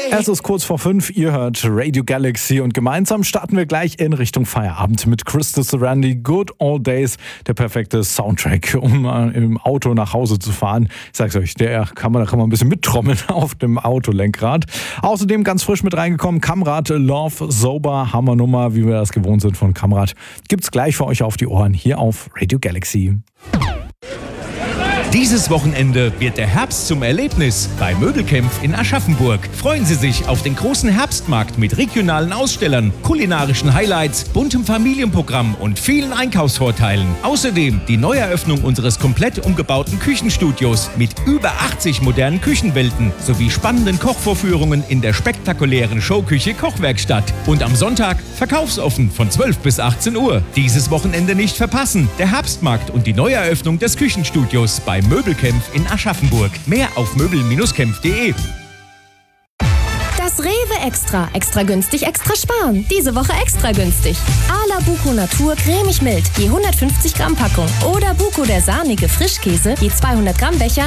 Es ist kurz vor 5, ihr hört Radio Galaxy und gemeinsam starten wir gleich in Richtung Feierabend mit Crystal Surrandy, Good Old Days, der perfekte Soundtrack, um im Auto nach Hause zu fahren. Ich sag's euch, da kann man ein bisschen mittrommeln auf dem Autolenkrad. Außerdem ganz frisch mit reingekommen, Kamrat, Love, Sober, Hammernummer, wie wir das gewohnt sind von Kamrat. Gibt's gleich für euch auf die Ohren hier auf Radio Galaxy. Dieses Wochenende wird der Herbst zum Erlebnis bei Möbelkämpf in Aschaffenburg. Freuen Sie sich auf den großen Herbstmarkt mit regionalen Ausstellern, kulinarischen Highlights, buntem Familienprogramm und vielen Einkaufsvorteilen. Außerdem die Neueröffnung unseres komplett umgebauten Küchenstudios mit über 80 modernen Küchenwelten sowie spannenden Kochvorführungen in der spektakulären Showküche Kochwerkstatt. Und am Sonntag verkaufsoffen von 12 bis 18 Uhr. Dieses Wochenende nicht verpassen. Der Herbstmarkt und die Neueröffnung des Küchenstudios bei Möbelkämpf in Aschaffenburg. Mehr auf möbel-kämpf.de. Das Rewe Extra. Extra günstig, extra sparen. Diese Woche extra günstig. Ala Buko Natur cremig mild, je 150 Gramm Packung. Oder Buko der sahnige Frischkäse, je 200 Gramm Becher,